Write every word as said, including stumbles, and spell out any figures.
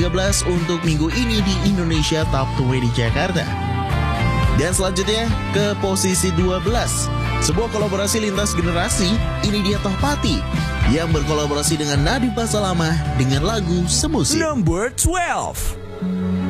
tiga belas untuk minggu ini di Indonesia Top dua puluh di Jakarta. Dan selanjutnya ke posisi dua belas, sebuah kolaborasi lintas generasi, ini dia Tohpati yang berkolaborasi dengan Nadiem Passalama dengan lagu Semusim. Number twelve.